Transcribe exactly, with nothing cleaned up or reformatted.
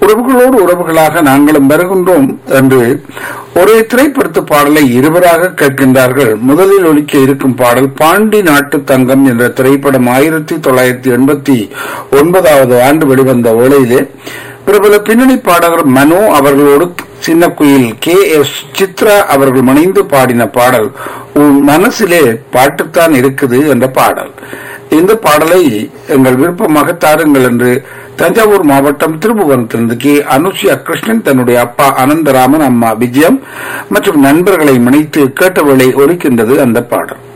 உறவுகளோடு உறவுகளாக நாங்களும் வருகின்றோம் என்று ஒரே திரைப்படத்து பாடலை இருவராக கேட்கின்றார்கள். முதலில் ஒலிக்க இருக்கும் பாடல் பாண்டி நாட்டு தங்கம் என்ற திரைப்படம் ஆயிரத்தி தொள்ளாயிரத்தி எண்பத்தி ஒன்பதாவது ஆண்டு வெளிவந்த வேளையிலே பிரபல பின்னணி பாடகர் மனோ அவர்களோடு சின்ன குயில் கே எஸ் சித்ரா அவர்கள் மணிந்து பாடின பாடல் உன் மனசிலே பாட்டுத்தான் இருக்குது என்ற பாடல். இந்த பாடலை எங்கள் விருப்பமாக தாருங்கள் என்று தஞ்சாவூர் மாவட்டம் திருபுவனத்திலிருந்து கே அனுஷியா கிருஷ்ணன் தன்னுடைய அப்பா அனந்தராமன், அம்மா விஜயம் மற்றும் நண்பர்களை மணித்து கேட்டவளை ஒலிக்கின்றது அந்த பாடல்.